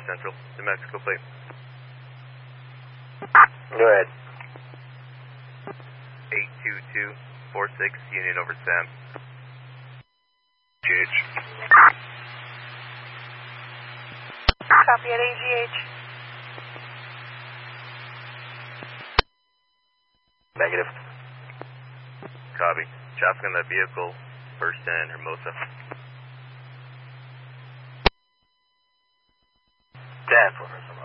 Central, New Mexico plate. Go ahead. 82246, Union over Sam. GH. Copy at AGH. Negative. Copy. Traffic on that vehicle, first and Hermosa. 10 for Hermosa.